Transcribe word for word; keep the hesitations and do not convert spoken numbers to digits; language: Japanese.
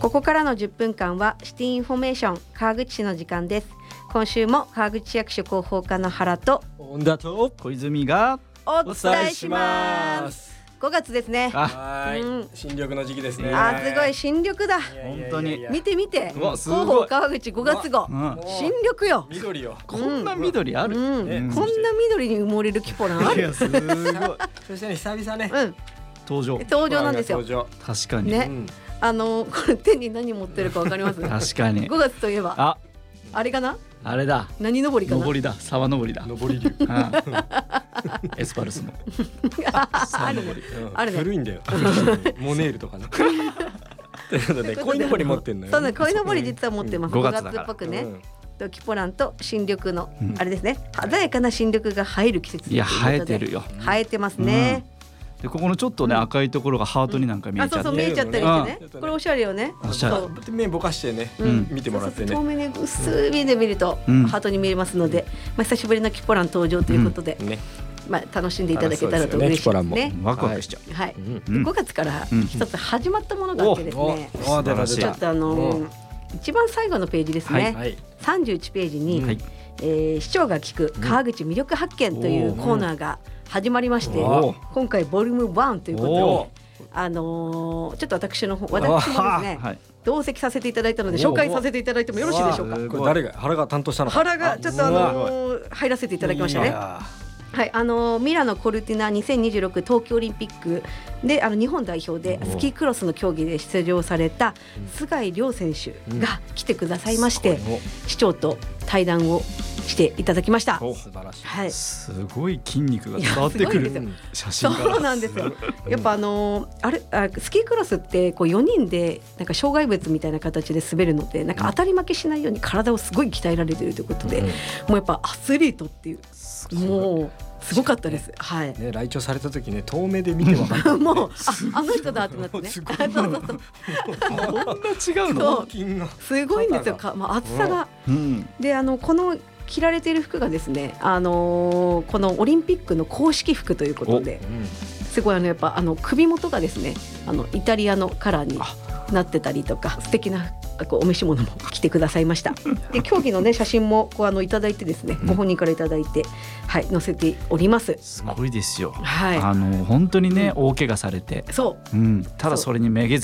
ここからのじゅっぷんかんはシティインフォメーション川口市の時間です。今週も川口市役所広報課の原と本田と小泉がお伝えします。ごがつですね。 はい、 うん、 新緑の時期ですね。 あーすごい新緑だ。 本当に見て見て、 うわすごい広報川口ごがつ号、 うん、 新緑よ。 緑よ。 こんな緑ある、 うんねこんな緑に埋もれるキポランある。 いやすごいそしてね久々ね、 うん、 登場登場なんですよ。 登場確かに、 ね、 うんあのこれ手に何持ってるかわかります？ 確かにごがつといえばああれかな？ あれだ何登りかな？ 登りだ沢登りだ上り竜うんエスパルスのあるね。 うんあるね古いんだよモネールとかなということで鯉のぼり持ってんのよ。 そうね、鯉のぼり実は持ってます。 うんごがごがつだからつっぽくね、 うんとキポランと新緑の、 うんあれですね、鮮やかな新緑が映える季節といやいうことで。 生えてるよ。 生えてますね。 でここのちょっとね、 うん赤いところがハートになんか見えあ、そうそうちゃって、 見えちゃったりしてねうん。 これおしゃれよね。 おしゃれそう目ぼかしてね、 うん見てもらってね。 そうそう遠目に薄い目で見ると、 うんハートに見えますので、まあ久しぶりのキポラン登場ということで、 ね、 まあ楽しんでいただけたらと嬉しいですあそうですよねね。 ワクワクしちゃう、 はい。 うんうんごがつからうん一つ始まったものがあってですね。 おお出た出た素晴らしいちょっとあのー一番最後のページですね。 はいさんじゅういちページに、 はいえー市長が聞く川口魅力発見というコーナーが始まりまして、 おー今回ボリュームワンということおで、あのーちょっと私の方私もですねはい、 同席させていただいたので紹介させていただいてもよろしいでしょうか。 おーこれ誰が原が担当したのか。 原がちょっとあのー入らせていただきましたね。 いやはい、あのミラノコルティナにせんにじゅうろく冬季オリンピックであの日本代表でスキークロスの競技で出場された菅井亮選手が来てくださいまして、市長と対談をしていただきました。 お素晴らしい。 はい、 すごい筋肉が伝わってくるいやすごいですよ写真から。 そうなんですよ。やっぱあのーあれあスキークロスってこうよにんでなんか障害物みたいな形で滑るのでなんか当たり負けしないように体をすごい鍛えられているということで、 うんもうやっぱアスリートっていうもうすごかったです。はい。 ね、来庁された時ね遠目で見て分かった。 もうああの人だってなってね。 すごいあそうそうそうこんな違うの、 そう筋がすごいんですよ。かまあ厚さがうん、 であのこの着られている服がですね、あのーこのオリンピックの公式服ということで、すごいあのやっぱあの首元がですね、あのイタリアのカラーになってたりとか、素敵なこうお召し物も着てくださいました。で競技のね写真もこうあのいただいてですね、ご本人からいただいて、はい載せております。 すごいですよ。 はい。 あの本当にね、大怪我されて、 そうん、ただそれにめげず